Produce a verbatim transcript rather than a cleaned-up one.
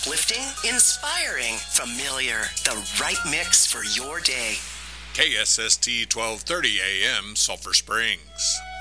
Uplifting, inspiring, familiar. The right mix for your day. K S S T twelve thirty A M, Sulphur Springs.